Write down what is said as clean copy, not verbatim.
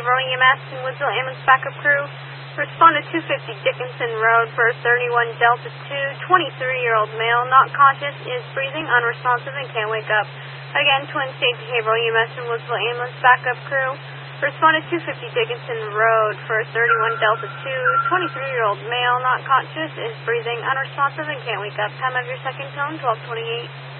Behavioral EMS and Woodsville Ambulance Backup Crew. Respond to 250 Dickinson Road for 31 Delta 2, 23-year-old male, not conscious, is breathing, unresponsive, and can't wake up. Again, Twin State Behavioral EMS and Woodsville Ambulance Backup Crew. Respond to 250 Dickinson Road for 31 Delta 2, 23-year-old male, not conscious, is breathing, unresponsive, and can't wake up. Time of your second tone, 1228.